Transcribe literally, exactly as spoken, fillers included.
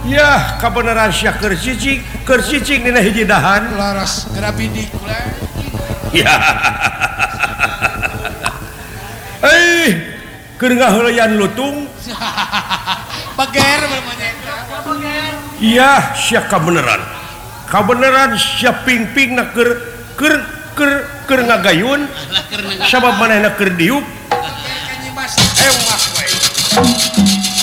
ya kabenaran syaker cicing keur cicing dina hiji dahan laras geura bidik ulah ya eh keur ngaheulayan lutung bager namanya iya sia kabenaran kabenaran sia ping-ping na keur keur keur keur ngagayun sabab manehna keur diuk kanyi mas eh mas we